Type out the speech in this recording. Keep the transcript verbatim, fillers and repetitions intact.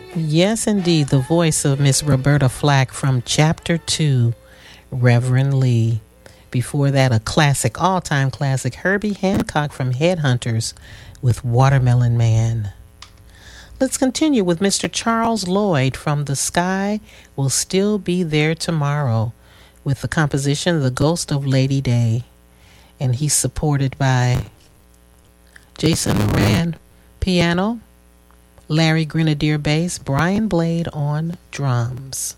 Yes, indeed, the voice of Miss Roberta Flack from Chapter two, Reverend Lee. Before that, a classic, all-time classic, Herbie Hancock from Headhunters with Watermelon Man. Let's continue with Mister Charles Lloyd from The Sky Will Still Be There Tomorrow with the composition The Ghost of Lady Day. And he's supported by Jason Moran, piano, Larry Grenadier bass, Brian Blade on drums.